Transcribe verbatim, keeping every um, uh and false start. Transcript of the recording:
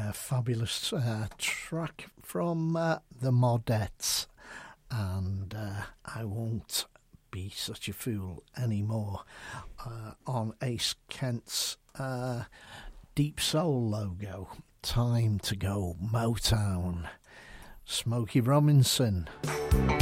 uh, fabulous uh, track from uh, the Modettes, and uh, I Won't Be Such a Fool Anymore, uh, on Ace Kent's uh, Deep Soul logo. Time to Go, Motown, Smokey Robinson.